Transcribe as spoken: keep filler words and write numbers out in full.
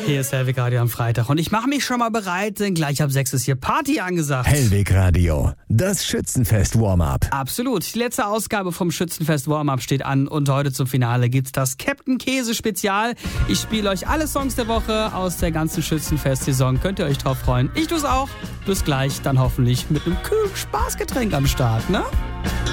Hier ist Hellweg Radio am Freitag und ich mache mich schon mal bereit, denn gleich ab sechs ist hier Party angesagt. Hellweg Radio, das Schützenfest Warm-Up. Absolut, die letzte Ausgabe vom Schützenfest Warm-Up steht an und heute zum Finale gibt's das Captain Käse Spezial. Ich spiele euch alle Songs der Woche aus der ganzen Schützenfest-Saison. Könnt ihr euch drauf freuen? Ich tu's auch. Bis gleich, dann hoffentlich mit einem kühlen Spaßgetränk am Start, ne?